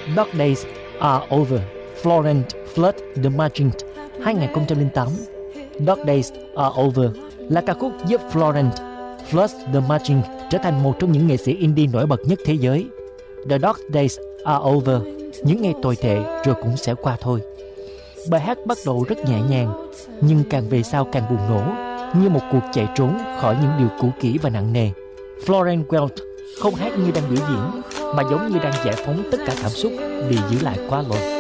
Dark Days Are Over, Florence Flood The Margin 2008. Dark Days Are Over là ca khúc giúp Florence Flood The Margin trở thành một trong những nghệ sĩ indie nổi bật nhất thế giới. The Dark Days Are Over, những ngày tồi tệ rồi cũng sẽ qua thôi. Bài hát bắt đầu rất nhẹ nhàng, nhưng càng về sau càng bùng nổ, như một cuộc chạy trốn khỏi những điều cũ kỹ và nặng nề. Florence Welch không hát như đang biểu diễn, mà giống như đang giải phóng tất cả cảm xúc bị giữ lại quá lâu.